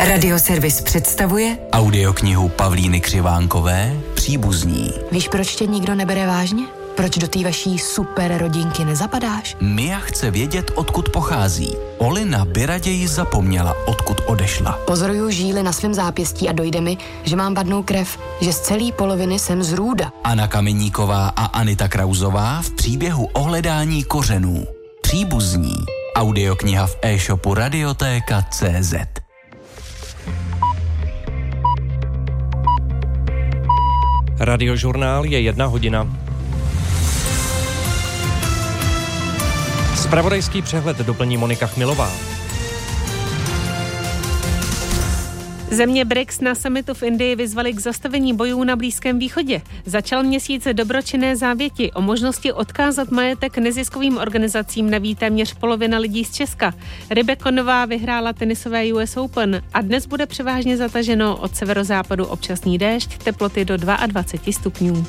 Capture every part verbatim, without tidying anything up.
Radioservis představuje audioknihu Pavlíny Křivánkové Příbuzní. Víš, proč tě nikdo nebere vážně? Proč do té vaší super rodinky nezapadáš? Mia chce vědět, odkud pochází. Olina by raději zapomněla, odkud odešla. Pozoruju žíly na svém zápěstí a dojde mi, že mám vadnou krev, že z celé poloviny jsem z Růda. Anna Kameníková a Anita Krauzová v příběhu o hledání kořenů. Příbuzní. Audiokniha v e-shopu Radiotéka tečka cé zet. Radiožurnál je jedna hodina. Zpravodajský přehled doplní Monika Chmilová. Země B R I C S na summitu v Indii vyzvali k zastavení bojů na Blízkém východě. Začal měsíc dobročinné závěti. O možnosti odkázat majetek neziskovým organizacím neví téměř polovina lidí z Česka. Rebecca Nová vyhrála tenisové U S Open a dnes bude převážně zataženo, od severozápadu občasný déšť, teploty do dvacet dva stupňů.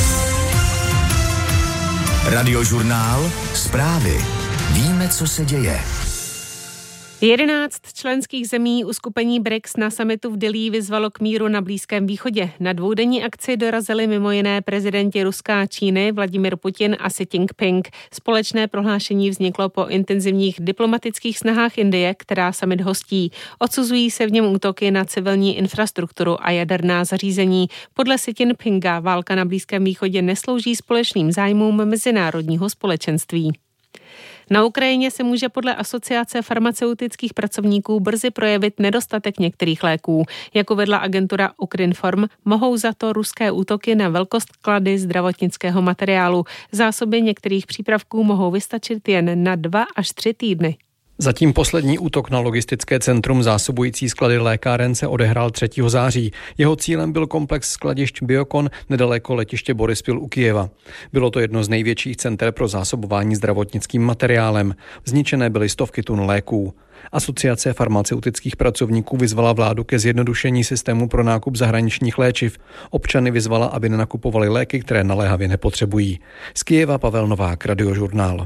Radiožurnál, zprávy. Víme, co se děje. jedenáct členských zemí uskupení B R I C S na summitu v Dillí vyzvalo k míru na Blízkém východě. Na dvoudenní akci dorazili mimo jiné prezidenti Ruska a Číny Vladimír Putin a Xi Jinping. Společné prohlášení vzniklo po intenzivních diplomatických snahách Indie, která summit hostí. Odsuzují se v něm útoky na civilní infrastrukturu a jaderná zařízení. Podle Xi Jinpinga válka na Blízkém východě neslouží společným zájmům mezinárodního společenství. Na Ukrajině se může podle Asociace farmaceutických pracovníků brzy projevit nedostatek některých léků. Jak uvedla agentura Ukrinform, mohou za to ruské útoky na velkosklady zdravotnického materiálu. Zásoby některých přípravků mohou vystačit jen na dva až tři týdny. Zatím poslední útok na logistické centrum zásobující sklady lékáren se odehrál třetího září. Jeho cílem byl komplex skladišť Biokon nedaleko letiště Boryspil u Kyjeva. Bylo to jedno z největších center pro zásobování zdravotnickým materiálem. Zničené byly stovky tun léků. Asociace farmaceutických pracovníků vyzvala vládu ke zjednodušení systému pro nákup zahraničních léčiv. Občany vyzvala, aby nenakupovali léky, které naléhavě nepotřebují. Z Kyjeva Pavel Novák, Radiožurnál.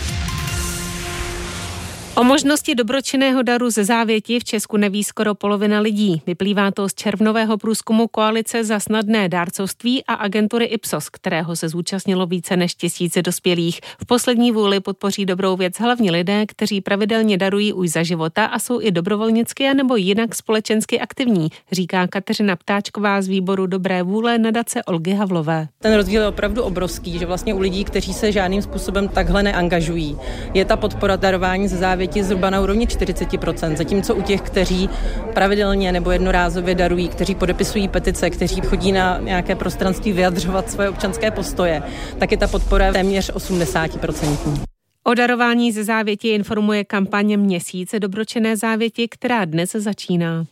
O možnosti dobročinného daru ze závěti v Česku neví skoro polovina lidí. Vyplývá to z červnového průzkumu Koalice za snadné dárcovství a agentury Ipsos, kterého se zúčastnilo více než tisíce dospělých. V poslední vůli podpoří dobrou věc hlavně lidé, kteří pravidelně darují už za života a jsou i dobrovolnicky nebo jinak společensky aktivní, říká Kateřina Ptáčková z výboru dobré vůle nadace Olgy Havlové. Ten rozdíl je opravdu obrovský, že vlastně u lidí, kteří se žádným způsobem takhle neangažují, je ta podpora darování ze závěti zhruba na úrovni čtyřicet procent, zatímco u těch, kteří pravidelně nebo jednorázově darují, kteří podepisují petice, kteří chodí na nějaké prostranství vyjadřovat svoje občanské postoje, tak je ta podpora téměř osmdesát procent. O darování ze závěti informuje kampaň Měsíce dobročinné závěti, která dnes začíná.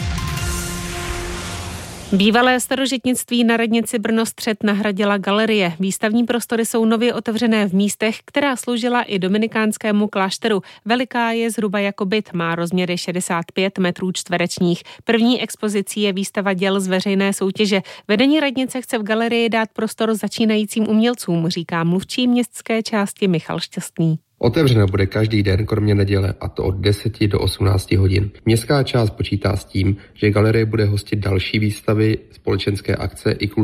Bývalé starožitnictví na radnici Brno-Střed nahradila galerie. Výstavní prostory jsou nově otevřené v místech, která sloužila i dominikánskému klášteru. Veliká je zhruba jako byt, má rozměry šedesát pět metrů čtverečních. První expozicí je výstava děl z veřejné soutěže. Vedení radnice chce v galerii dát prostor začínajícím umělcům, říká mluvčí městské části Michal Šťastný. Otevřeno bude každý den kromě neděle, a to od deseti do osmnácti hodin. Městská část počítá s tím, že galerie bude hostit další výstavy, společenské akce i